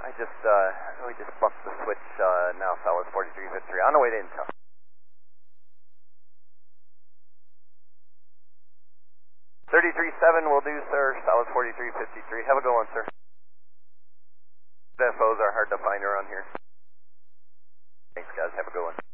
We just bumped the switch, now Southwest 4353, on the way to Intel. 33-7 will do, sir, Southwest 4353. Have a good one, sir. FOs are hard to find around here. Thanks, guys. Have a good one.